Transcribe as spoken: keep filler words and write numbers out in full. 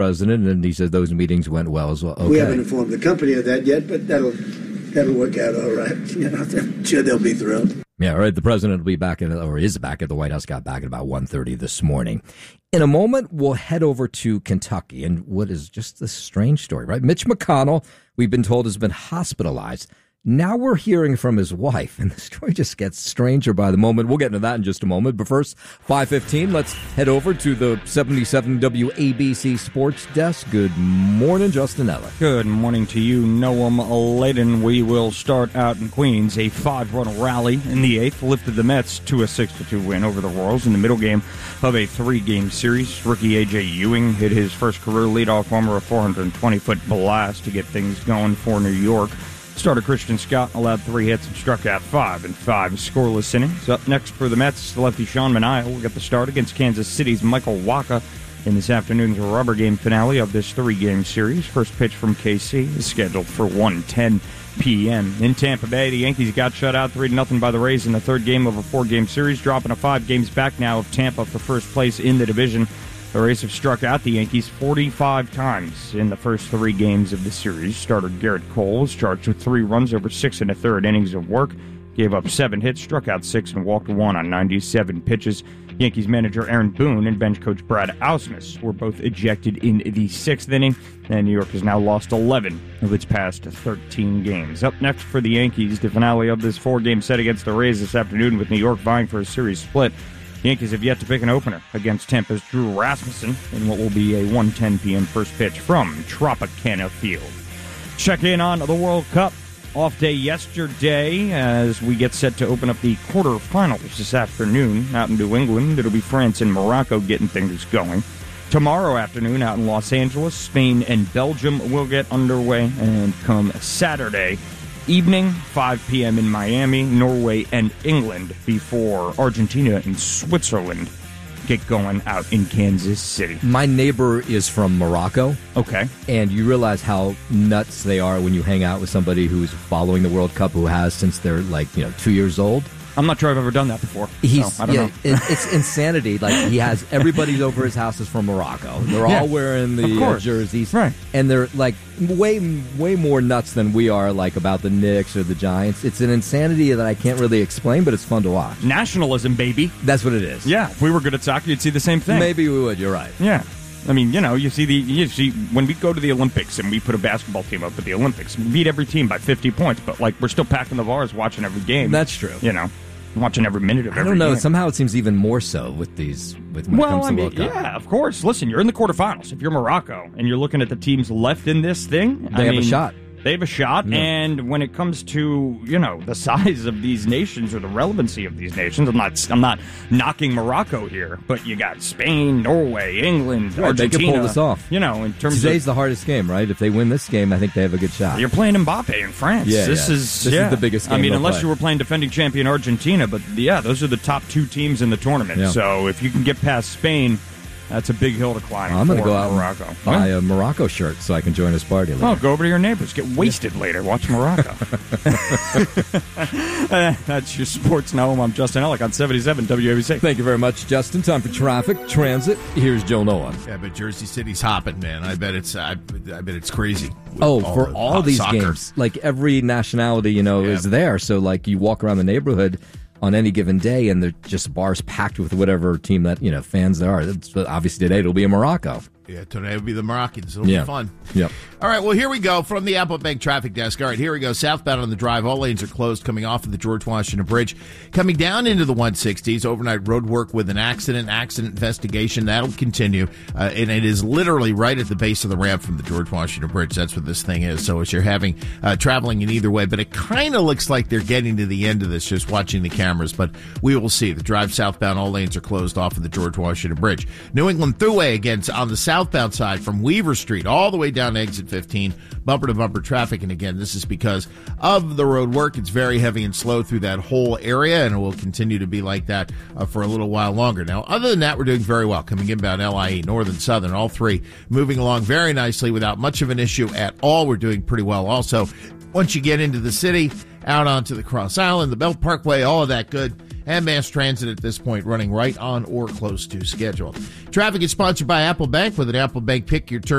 president, and he said those meetings went well as well. Okay. We haven't informed the company of that yet, but that'll that'll work out all right. You know, I'm sure they'll be thrilled. Yeah, right. The president will be back in, or is back at the White House, got back at about one thirty this morning. In a moment, we'll head over to Kentucky and what is just this strange story, right? Mitch McConnell, we've been told, has been hospitalized. Now we're hearing from his wife, and the story just gets stranger by the moment. We'll get into that in just a moment. But first, five fifteen, let's head over to the seventy-seven W A B C Sports Desk. Good morning, Justin Eller. Good morning to you, Noam Layden. We will start out in Queens. A five-run rally in the eighth lifted the Mets to a six to two win over the Royals in the middle game of a three-game series. Rookie A J Ewing hit his first career leadoff homer, a four hundred twenty foot blast to get things going for New York. Starter Christian Scott allowed three hits and struck out five in five scoreless innings. Up next for the Mets, the lefty Sean Manaea will get the start against Kansas City's Michael Wacha in this afternoon's rubber game finale of this three-game series. First pitch from K C is scheduled for one ten p.m. In Tampa Bay, the Yankees got shut out three to nothing by the Rays in the third game of a four-game series, dropping a five games back now of Tampa for first place in the division. The Rays have struck out the Yankees forty-five times in the first three games of the series. Starter Garrett Cole was charged with three runs over six and a third innings of work. Gave up seven hits, struck out six, and walked one on ninety-seven pitches. Yankees manager Aaron Boone and bench coach Brad Ausmus were both ejected in the sixth inning, and New York has now lost eleven of its past thirteen games. Up next for the Yankees, the finale of this four-game set against the Rays this afternoon with New York vying for a series split. The Yankees have yet to pick an opener against Tampa's Drew Rasmussen in what will be a one ten p.m. first pitch from Tropicana Field. Check in on the World Cup. Off day yesterday as we get set to open up the quarterfinals this afternoon out in New England. It'll be France and Morocco getting things going. Tomorrow afternoon out in Los Angeles, Spain and Belgium will get underway. And come Saturday evening, five p.m. in Miami, Norway and England before Argentina and Switzerland get going out in Kansas City. My neighbor is from Morocco. Okay. And you realize how nuts they are when you hang out with somebody who's following the World Cup, who has since they're like, you know, two years old. I'm not sure I've ever done that before. He's, so I don't yeah, know. it, it's insanity. Like, he has everybody over his house is from Morocco. They're yeah, all wearing the uh, jerseys. Right. And they're like way, way more nuts than we are, like, about the Knicks or the Giants. It's an insanity that I can't really explain, but it's fun to watch. Nationalism, baby. That's what it is. Yeah. If we were good at soccer, you'd see the same thing. Maybe we would. You're right. Yeah. I mean, you know, you see the you see when we go to the Olympics and we put a basketball team up at the Olympics, we beat every team by fifty points, but like we're still packing the bars watching every game. That's true. You know, watching every minute of every game. I don't know. Game. Somehow it seems even more so with these with when well, it comes to I mean, World Cup. yeah, of course. Listen, you're in the quarterfinals. If you're Morocco and you're looking at the teams left in this thing, They I have mean, a shot. They have a shot, Yeah. and when it comes to, you know, the size of these nations or the relevancy of these nations, I'm not I'm not knocking Morocco here, but you got Spain, Norway, England, Right, Argentina. they can pull this off. You know, in terms Today's of the hardest game, right? If they win this game, I think they have a good shot. you're playing Mbappe in France. Yeah, this yeah. is This yeah. is the biggest game I mean, they'll unless play. you were playing defending champion Argentina, but yeah, those are the top two teams in the tournament. Yeah. So if you can get past Spain, that's a big hill to climb. I'm going to for go out Morocco. and buy a Morocco shirt so I can join his party later. Oh, go over to your neighbors. Get wasted later. Watch Morocco. uh, that's your Sports Now. I'm Justin Ellick on seventy-seven W A B C. Thank you very much, Justin. Time for traffic, transit. Here's Joe Noah. Yeah, but Jersey City's hopping, man. I bet it's I, I bet it's crazy. with Oh, for the all hot these soccer. games, like every nationality, you know, Yeah. is there. So, like, you walk around the neighborhood on any given day, and they're just bars packed with whatever team that, you know, fans there are. It's, obviously, today it'll be in Morocco. Yeah, today will be the Moroccans. It'll Yeah. be fun. Yep. All right, well, here we go from the Apple Bank Traffic Desk. All right, here we go. Southbound on the drive. All lanes are closed coming off of the George Washington Bridge. Coming down into the one sixties, overnight road work with an accident, accident investigation. That'll continue. Uh, and it is literally right at the base of the ramp from the George Washington Bridge. That's what this thing is. So as you're having uh, traveling in either way, but it kind of looks like they're getting to the end of this just watching the cameras. But we will see. The drive southbound, all lanes are closed off of the George Washington Bridge. New England Thruway, again, on the southbound side from Weaver Street all the way down to exit fifteen, bumper to bumper traffic. And again, this is because of the road work. It's very heavy and slow through that whole area, and it will continue to be like that uh, for a little while longer. Now, other than that, we're doing very well. Coming inbound L I E, Northern, Southern, all three moving along very nicely without much of an issue at all. We're doing pretty well. Also, once you get into the city, out onto the Cross Island, the Belt Parkway, all of that good. and mass transit at this point running right on or close to schedule. Traffic is sponsored by Apple Bank. With an Apple Bank Pick Your Turn